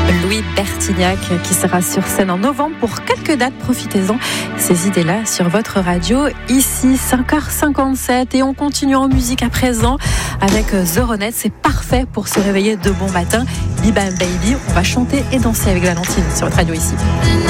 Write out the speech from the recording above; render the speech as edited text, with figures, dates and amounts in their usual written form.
Louis Bertignac qui sera sur scène en novembre pour quelques dates. Profitez-en, ces idées-là sur votre radio. Ici, 5h57 et on continue en musique à présent avec The Ronettes. C'est parfait pour se réveiller de bon matin. Bim Bam Baby, on va chanter et danser avec Valentine sur votre radio ici.